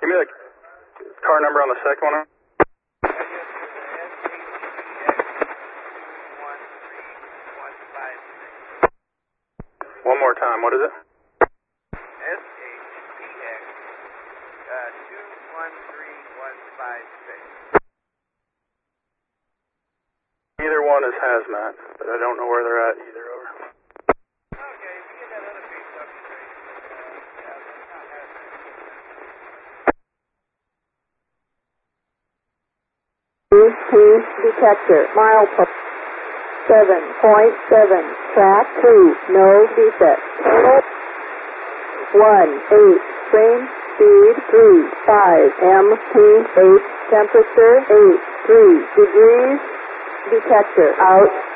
me the car number on the second one. One more time, what is it? SHPX 213156. Either one is hazmat, but I don't know where they're at either. Over. Okay, if you get that other piece up straight. Yeah, that's not hazmat. Detector, milepost 7.7, track 2, no defect. Total 18, train speed 35, MT8, temperature 83 degrees, detector out.